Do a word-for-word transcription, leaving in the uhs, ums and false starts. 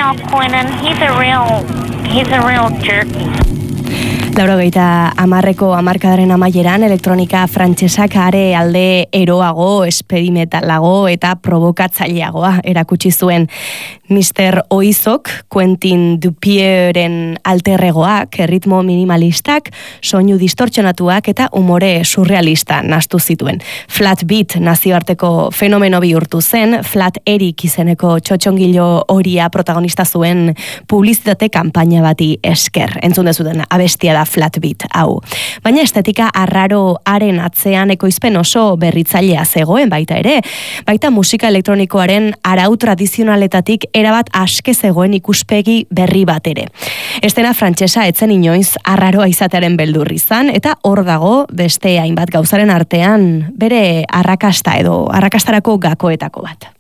Al Quinnan. He's a real, he's a real jerky. Laurogeita hamarreko hamarkadaren amaieran elektronika frantsesak are alde eroago, esperimentalago eta probokatzaileagoa erakutsi zuen. mister Oizok, Quentin Dupieuren alterregoak, erritmo minimalistak, soinu distortsionatuak eta umore surrealista nahastu zituen. Flat beat nazioarteko fenomeno bihurtu zen, Flat Eric izeneko txotxongilo horia protagonista zuen publizitate kanpaina bati esker. Entzun dezuten abestia da Flat beat hau. Baina estetika arraro haren atzean ekoizpen oso berritzailea zegoen baita ere, baita musika elektronikoaren arau tradizionaletatik erabat aske zegoen ikuspegi berri bat ere. Estena frantsesa etzen inoiz arraroa izatearen beldur izan, eta hor dago beste hainbat gauzaren artean bere arrakasta edo arrakastarako gakoetako bat.